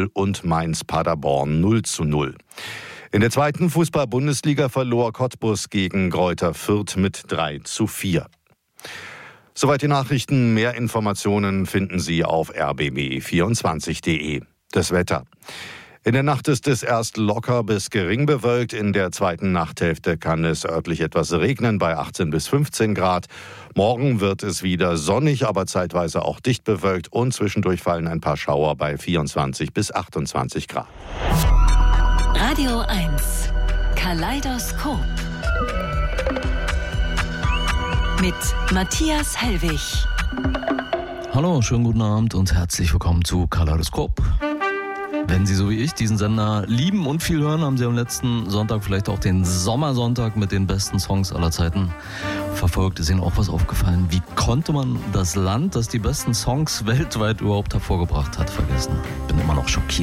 und Mainz-Paderborn 0:0. In der zweiten Fußball-Bundesliga verlor Cottbus gegen Greuther Fürth mit 3:4. Soweit die Nachrichten. Mehr Informationen finden Sie auf rbb24.de. Das Wetter. In der Nacht ist es erst locker bis gering bewölkt. In der zweiten Nachthälfte kann es örtlich etwas regnen bei 18 bis 15 Grad. Morgen wird es wieder sonnig, aber zeitweise auch dicht bewölkt und zwischendurch fallen ein paar Schauer bei 24 bis 28 Grad. Radio 1 Kaleidoskop mit Matthias Hellwig. Hallo, schönen guten Abend und herzlich willkommen zu Kaleidoskop. Wenn Sie so wie ich diesen Sender lieben und viel hören, haben Sie am letzten Sonntag vielleicht auch den Sommersonntag mit den besten Songs aller Zeiten verfolgt. Ist Ihnen auch was aufgefallen? Wie konnte man das Land, das die besten Songs weltweit überhaupt hervorgebracht hat, vergessen? Bin immer noch schockiert.